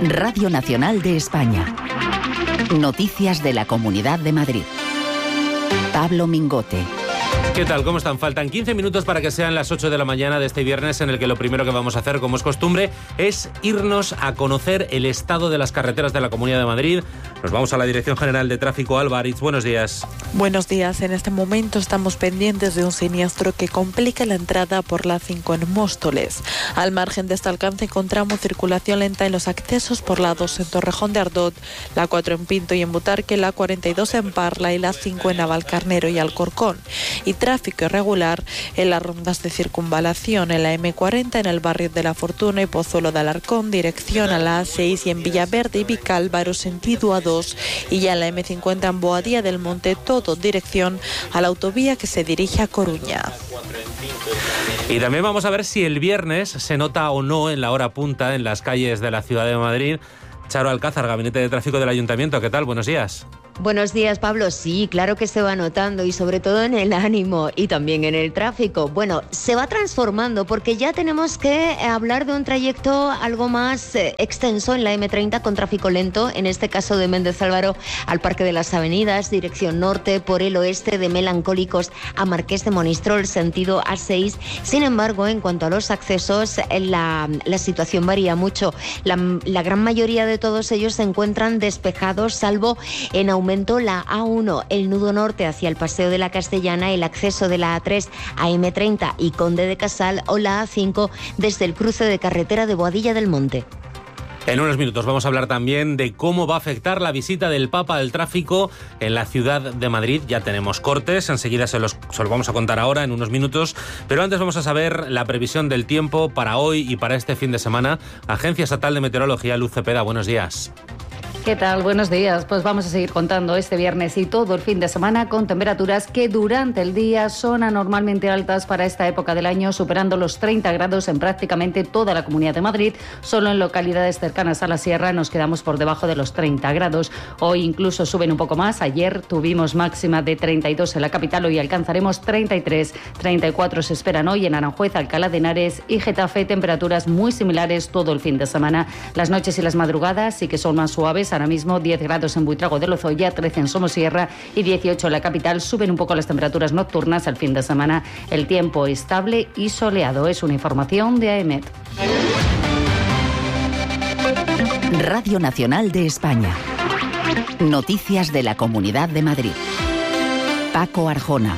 Radio Nacional de España. Noticias de la Comunidad de Madrid. Pablo Mingote. ¿Qué tal? ¿Cómo están? Faltan 15 minutos para que sean las 8 de la mañana de este viernes, en el que lo primero que vamos a hacer, como es costumbre, es irnos a conocer el estado de las carreteras de la Comunidad de Madrid. Nos vamos a la Dirección General de Tráfico. Alba Aritz, buenos días. Buenos días. En este momento estamos pendientes de un siniestro que complica la entrada por la 5 en Móstoles. Al margen de este alcance encontramos circulación lenta en los accesos por la 2 en Torrejón de Ardot, la 4 en Pinto y en Butarque, la 42 en Parla y la 5 en Navalcarnero y Alcorcón. Y tráfico irregular en las rondas de circunvalación, en la M40, en el barrio de La Fortuna y Pozuelo de Alarcón, dirección a la A6, y en Villaverde y Vicálvaro, sentido A2, y ya en la M50 en Boadilla del Monte, todo dirección a la autovía que se dirige a Coruña. Y también vamos a ver si el viernes se nota o no en la hora punta en las calles de la ciudad de Madrid. Charo Alcázar, Gabinete de Tráfico del Ayuntamiento, ¿qué tal? Buenos días. Buenos días, Pablo. Sí, claro que se va notando, y sobre todo en el ánimo y también en el tráfico. Bueno, se va transformando porque ya tenemos que hablar de un trayecto algo más extenso en la M30 con tráfico lento, en este caso de Méndez Álvaro al Parque de las Avenidas, dirección norte, por el oeste de Melancólicos a Marqués de Monistrol, sentido A6. Sin embargo, en cuanto a los accesos, la situación varía mucho. La gran mayoría de todos ellos se encuentran despejados, salvo en aumento la A1, el nudo norte hacia el Paseo de la Castellana, el acceso de la A3 a M30 y Conde de Casal, o la A5 desde el cruce de carretera de Boadilla del Monte. En unos minutos vamos a hablar también de cómo va a afectar la visita del Papa al tráfico en la ciudad de Madrid. Ya tenemos cortes, enseguida se los vamos a contar ahora en unos minutos, pero antes vamos a saber la previsión del tiempo para hoy y para este fin de semana. Agencia Estatal de Meteorología, Luz Cepeda, buenos días. ¿Qué tal? Buenos días. Pues vamos a seguir contando este viernes y todo el fin de semana con temperaturas que durante el día son anormalmente altas para esta época del año, superando los 30 grados en prácticamente toda la Comunidad de Madrid. Solo en localidades cercanas a la sierra nos quedamos por debajo de los 30 grados. Hoy incluso suben un poco más. Ayer tuvimos máxima de 32 en la capital, hoy alcanzaremos 33, 34 se esperan hoy en Aranjuez, Alcalá de Henares y Getafe. Temperaturas muy similares todo el fin de semana. Las noches y las madrugadas sí que son más suaves. Ahora mismo 10 grados en Buitrago de Lozoya, 13 en Somosierra y 18 en la capital. Suben un poco las temperaturas nocturnas al fin de semana. El tiempo estable y soleado. Es una información de AEMET. Radio Nacional de España. Noticias de la Comunidad de Madrid. Paco Arjona.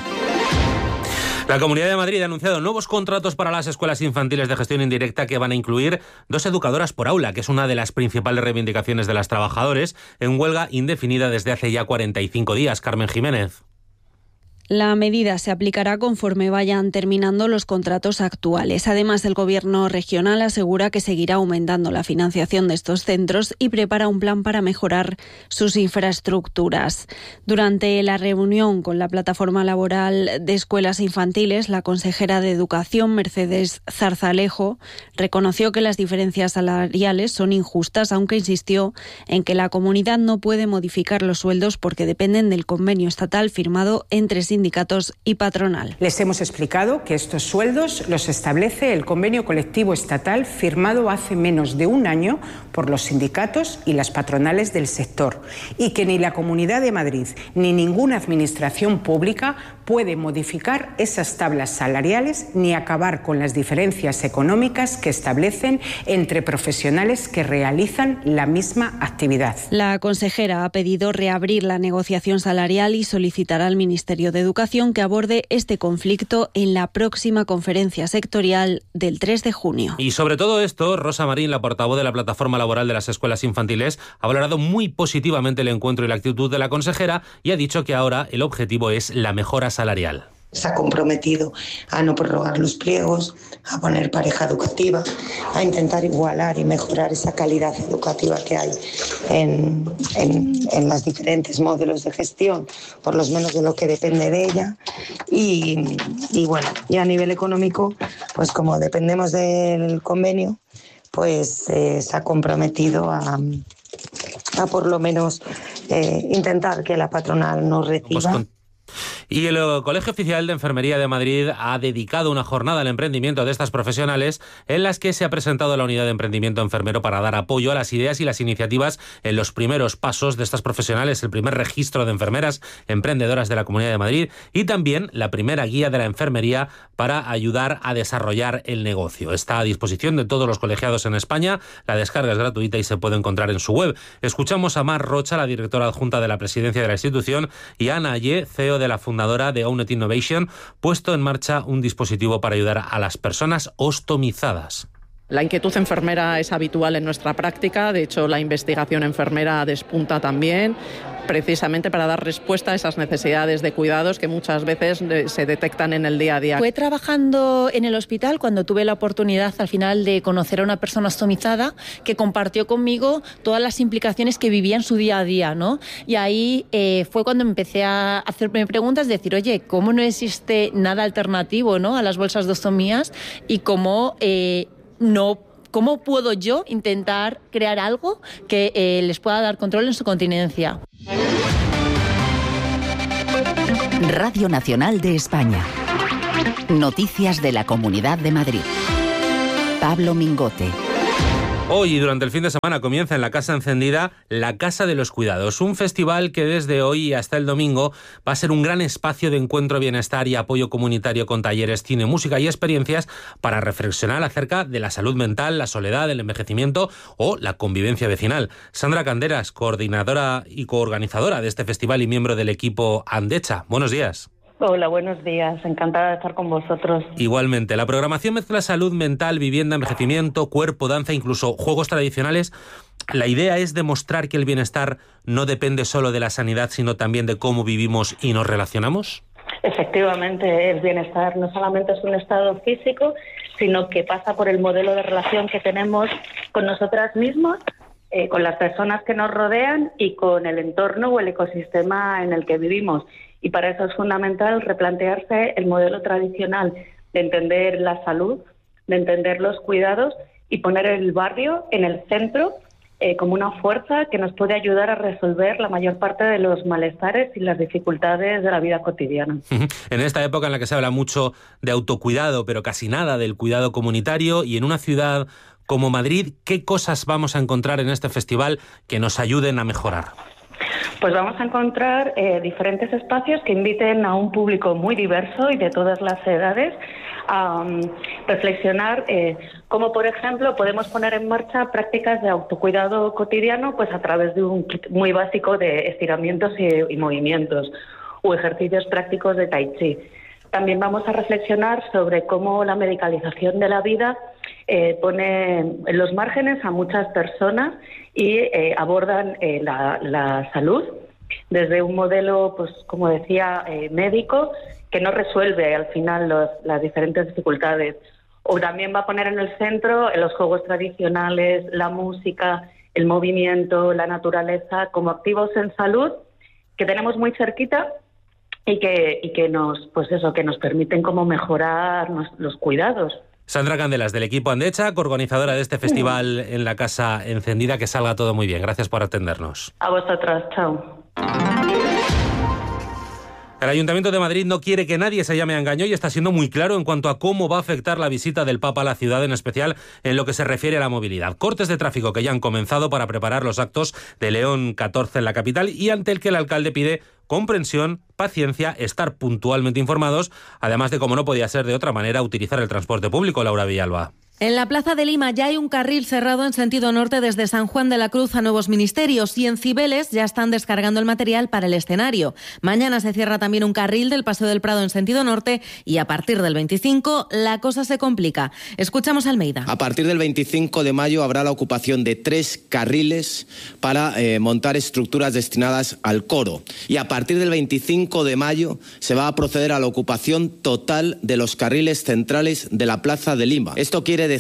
La Comunidad de Madrid ha anunciado nuevos contratos para las escuelas infantiles de gestión indirecta que van a incluir 2 educadoras por aula, que es una de las principales reivindicaciones de las trabajadores en huelga indefinida desde hace ya 45 días. Carmen Jiménez. La medida se aplicará conforme vayan terminando los contratos actuales. Además, el Gobierno regional asegura que seguirá aumentando la financiación de estos centros y prepara un plan para mejorar sus infraestructuras. Durante la reunión con la Plataforma Laboral de Escuelas Infantiles, la consejera de Educación, Mercedes Zarzalejo, reconoció que las diferencias salariales son injustas, aunque insistió en que la comunidad no puede modificar los sueldos porque dependen del convenio estatal firmado entre sindicatos y patronal. Les hemos explicado que estos sueldos los establece el convenio colectivo estatal firmado hace menos de un año por los sindicatos y las patronales del sector, y que ni la Comunidad de Madrid ni ninguna administración pública puede modificar esas tablas salariales ni acabar con las diferencias económicas que establecen entre profesionales que realizan la misma actividad. La consejera ha pedido reabrir la negociación salarial y solicitará al Ministerio de Educación que aborde este conflicto en la próxima conferencia sectorial del 3 de junio. Y sobre todo esto, Rosa Marín, la portavoz de la Plataforma Laboral de las Escuelas Infantiles, ha valorado muy positivamente el encuentro y la actitud de la consejera y ha dicho que ahora el objetivo es la mejora salarial. Se ha comprometido a no prorrogar los pliegos, a poner pareja educativa, a intentar igualar y mejorar esa calidad educativa que hay en los diferentes modelos de gestión, por lo menos de lo que depende de ella. Y bueno, y a nivel económico, pues como dependemos del convenio, pues se ha comprometido a por lo menos intentar que la patronal nos reciba. Y el Colegio Oficial de Enfermería de Madrid ha dedicado una jornada al emprendimiento de estas profesionales en las que se ha presentado la unidad de emprendimiento enfermero para dar apoyo a las ideas y las iniciativas en los primeros pasos de estas profesionales, el primer registro de enfermeras emprendedoras de la Comunidad de Madrid y también la primera guía de la enfermería para ayudar a desarrollar el negocio. Está a disposición de todos los colegiados en España, la descarga es gratuita y se puede encontrar en su web. Escuchamos a Mar Rocha, la directora adjunta de la presidencia de la institución, y a Ana Aye, CEO de la fundadora de Own It Innovation, puesto en marcha un dispositivo para ayudar a las personas ostomizadas. La inquietud enfermera es habitual en nuestra práctica, de hecho la investigación enfermera despunta también, precisamente para dar respuesta a esas necesidades de cuidados que muchas veces se detectan en el día a día. Fue trabajando en el hospital cuando tuve la oportunidad al final de conocer a una persona ostomizada que compartió conmigo todas las implicaciones que vivía en su día a día, ¿no? Y ahí fue cuando empecé a hacerme preguntas, decir, oye, ¿cómo no existe nada alternativo, ¿no?, a las bolsas de ostomías y cómo ¿cómo puedo yo intentar crear algo que les pueda dar control en su continencia? Radio Nacional de España. Noticias de la Comunidad de Madrid. Pablo Mingote. Hoy y durante el fin de semana comienza en la Casa Encendida la Casa de los Cuidados, un festival que desde hoy hasta el domingo va a ser un gran espacio de encuentro, bienestar y apoyo comunitario con talleres, cine, música y experiencias para reflexionar acerca de la salud mental, la soledad, el envejecimiento o la convivencia vecinal. Sandra Canderas, coordinadora y coorganizadora de este festival y miembro del equipo Andecha. Buenos días. Hola, buenos días. Encantada de estar con vosotros. Igualmente. La programación mezcla salud mental, vivienda, envejecimiento, cuerpo, danza, incluso juegos tradicionales. La idea es demostrar que el bienestar no depende solo de la sanidad, sino también de cómo vivimos y nos relacionamos. Efectivamente, el bienestar no solamente es un estado físico, sino que pasa por el modelo de relación que tenemos con nosotras mismas, con las personas que nos rodean y con el entorno o el ecosistema en el que vivimos. Y para eso es fundamental replantearse el modelo tradicional de entender la salud, de entender los cuidados y poner el barrio en el centro como una fuerza que nos puede ayudar a resolver la mayor parte de los malestares y las dificultades de la vida cotidiana. En esta época en la que se habla mucho de autocuidado, pero casi nada del cuidado comunitario, y en una ciudad como Madrid, ¿qué cosas vamos a encontrar en este festival que nos ayuden a mejorar? Pues vamos a encontrar diferentes espacios que inviten a un público muy diverso y de todas las edades a reflexionar cómo, por ejemplo, podemos poner en marcha prácticas de autocuidado cotidiano pues a través de un kit muy básico de estiramientos y movimientos o ejercicios prácticos de Tai Chi. También vamos a reflexionar sobre cómo la medicalización de la vida pone en los márgenes a muchas personas y abordan la salud desde un modelo, pues como decía, médico, que no resuelve al final las diferentes dificultades. O también va a poner en el centro los juegos tradicionales, la música, el movimiento, la naturaleza, como activos en salud que tenemos muy cerquita y que nos permiten como mejorar los cuidados. Sandra Candelas, del equipo Andecha, coorganizadora de este festival en la Casa Encendida. Que salga todo muy bien. Gracias por atendernos. A vosotras. Chao. El Ayuntamiento de Madrid no quiere que nadie se llame a engaño y está siendo muy claro en cuanto a cómo va a afectar la visita del Papa a la ciudad, en especial en lo que se refiere a la movilidad. Cortes de tráfico que ya han comenzado para preparar los actos de León XIV en la capital y ante el que el alcalde pide comprensión, paciencia, estar puntualmente informados, además de, como no podía ser de otra manera, utilizar el transporte público. Laura Villalba. En la Plaza de Lima ya hay un carril cerrado en sentido norte desde San Juan de la Cruz a Nuevos Ministerios y en Cibeles ya están descargando el material para el escenario. Mañana se cierra también un carril del Paseo del Prado en sentido norte y a partir del 25 la cosa se complica. Escuchamos a Almeida. A partir del 25 de mayo habrá la ocupación de 3 carriles para montar estructuras destinadas al coro. Y a partir del 25 de mayo se va a proceder a la ocupación total de los carriles centrales de la Plaza de Lima. Esto quiere decir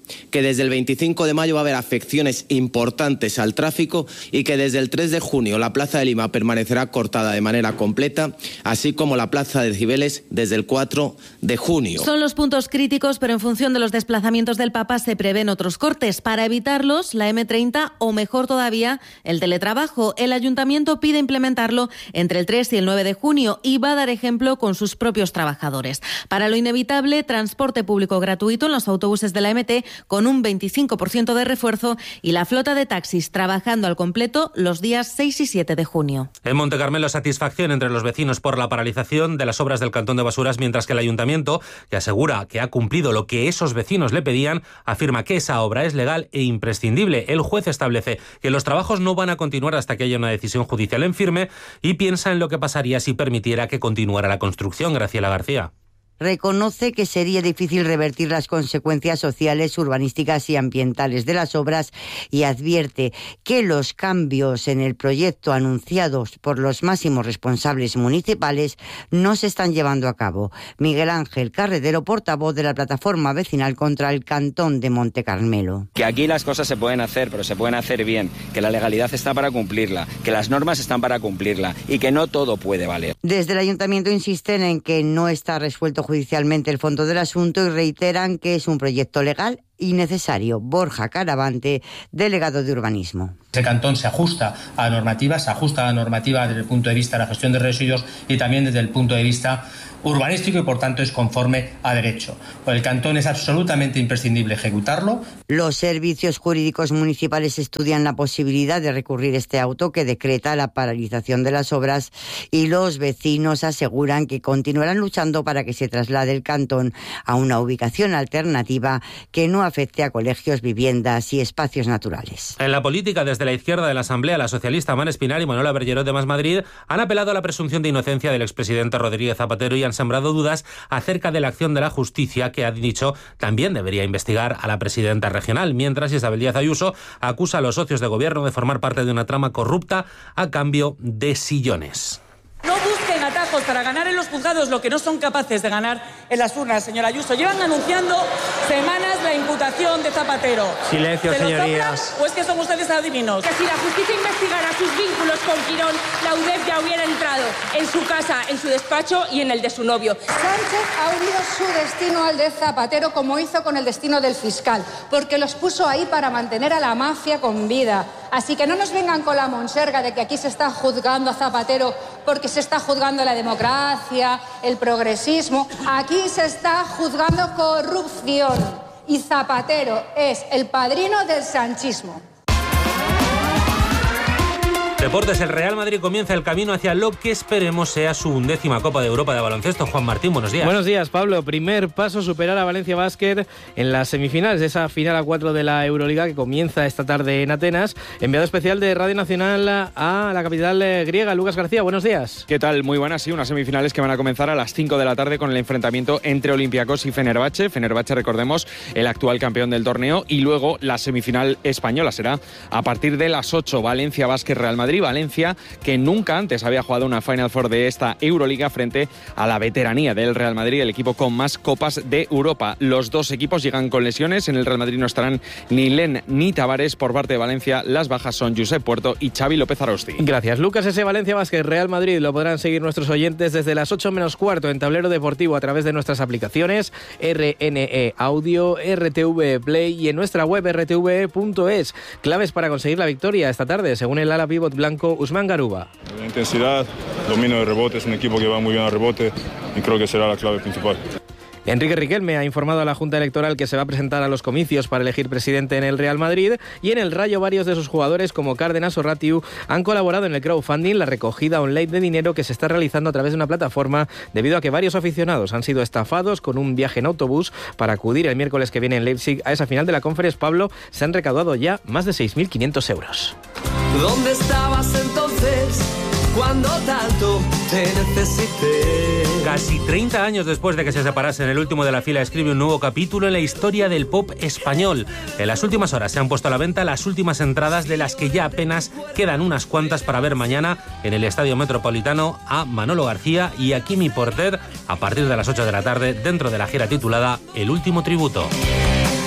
que desde el 25 de mayo va a haber afecciones importantes al tráfico y que desde el 3 de junio la Plaza de Lima permanecerá cortada de manera completa, así como la Plaza de Cibeles desde el 4 de junio. Son los puntos críticos, pero en función de los desplazamientos del Papa se prevén otros cortes. Para evitarlos, la M30 o mejor todavía, el teletrabajo. El Ayuntamiento pide implementarlo entre el 3 y el 9 de junio y va a dar ejemplo con sus propios trabajadores. Para lo inevitable, transporte público gratuito en los autobuses de la MT con un 25% de refuerzo y la flota de taxis trabajando al completo los días 6 y 7 de junio. En Montecarmelo, satisfacción entre los vecinos por la paralización de las obras del Cantón de Basuras, mientras que el Ayuntamiento, que asegura que ha cumplido lo que esos vecinos le pedían, afirma que esa obra es legal e imprescindible. El juez establece que los trabajos no van a continuar hasta que haya una decisión judicial en firme y piensa en lo que pasaría si permitiera que continuara la construcción. Graciela García. Reconoce que sería difícil revertir las consecuencias sociales, urbanísticas y ambientales de las obras y advierte que los cambios en el proyecto anunciados por los máximos responsables municipales no se están llevando a cabo. Miguel Ángel Carredero, portavoz de la plataforma vecinal contra el Cantón de Montecarmelo. Que aquí las cosas se pueden hacer, pero se pueden hacer bien, que la legalidad está para cumplirla, que las normas están para cumplirla y que no todo puede valer. Desde el Ayuntamiento insisten en que no está resuelto judicialmente el fondo del asunto y reiteran que es un proyecto legal y necesario. Borja Caravante, delegado de Urbanismo. Ese cantón se ajusta a normativas, se ajusta a la normativa desde el punto de vista de la gestión de residuos y también desde el punto de vista urbanístico y por tanto es conforme a derecho. Por el cantón es absolutamente imprescindible ejecutarlo. Los servicios jurídicos municipales estudian la posibilidad de recurrir este auto que decreta la paralización de las obras y los vecinos aseguran que continuarán luchando para que se traslade el cantón a una ubicación alternativa que no afecte a colegios, viviendas y espacios naturales. En la política, desde la izquierda de la Asamblea, la socialista Mar Espinar y Manuela Bergerot de Más Madrid han apelado a la presunción de inocencia del expresidente Rodríguez Zapatero y han sembrado dudas acerca de la acción de la justicia, que ha dicho también debería investigar a la presidenta regional, mientras Isabel Díaz Ayuso acusa a los socios de gobierno de formar parte de una trama corrupta a cambio de sillones. No busquen atajos para ganar en los juzgados lo que no son capaces de ganar en las urnas, señora Ayuso. Llevan anunciando semanas la imputación de Zapatero. Silencio, señorías. ¿O es que son ustedes adivinos? Que si la justicia investigara sus vínculos con Quirón, la UDEF ya hubiera entrado en su casa, en su despacho y en el de su novio. Sánchez ha unido su destino al de Zapatero como hizo con el destino del fiscal, porque los puso ahí para mantener a la mafia con vida. Así que no nos vengan con la monserga de que aquí se está juzgando a Zapatero porque se está juzgando la democracia, el progresismo. Aquí se está juzgando corrupción y Zapatero es el padrino del sanchismo. Deportes, el Real Madrid comienza el camino hacia lo que esperemos sea su 11ª Copa de Europa de baloncesto. Juan Martín, buenos días. Buenos días, Pablo. Primer paso, superar a Valencia Basket en las semifinales de esa final a 4 de la Euroliga que comienza esta tarde en Atenas. Enviado especial de Radio Nacional a la capital griega, Lucas García, buenos días. ¿Qué tal? Muy buenas, sí, unas semifinales que van a comenzar a las 5 de la tarde con el enfrentamiento entre Olympiacos y Fenerbahce. Fenerbahce, recordemos, el actual campeón del torneo, y luego la semifinal española será a partir de las 8, Valencia Basket Real Madrid. Valencia, que nunca antes había jugado una Final Four de esta Euroliga frente a la veteranía del Real Madrid, el equipo con más copas de Europa. Los dos equipos llegan con lesiones. En el Real Madrid no estarán ni Len ni Tavares. Por parte de Valencia, las bajas son Josep Puerto y Xavi López Arosti. Gracias, Lucas. Ese Valencia Basket Real Madrid lo podrán seguir nuestros oyentes desde las 8 menos cuarto en Tablero Deportivo a través de nuestras aplicaciones RNE Audio, RTV Play y en nuestra web rtve.es. Claves para conseguir la victoria esta tarde, según el ala pívot blanco Usman Garuba. La intensidad, dominio de rebote, es un equipo que va muy bien al rebote y creo que será la clave principal. Enrique Riquelme ha informado a la Junta Electoral que se va a presentar a los comicios para elegir presidente en el Real Madrid, y en el Rayo varios de sus jugadores como Cárdenas o Ratiu han colaborado en el crowdfunding, la recogida online de dinero que se está realizando a través de una plataforma, debido a que varios aficionados han sido estafados con un viaje en autobús para acudir el miércoles que viene en Leipzig a esa final de la Conference. Pablo, se han recaudado ya más de 6.500 euros. ¿Dónde estabas entonces cuando tanto te necesité? Casi 30 años después de que se separasen, el último de la fila escribe un nuevo capítulo en la historia del pop español. En las últimas horas se han puesto a la venta las últimas entradas, de las que ya apenas quedan unas cuantas para ver mañana en el Estadio Metropolitano a Manolo García y a Quimi Porter a partir de las 8 de la tarde dentro de la gira titulada El último tributo.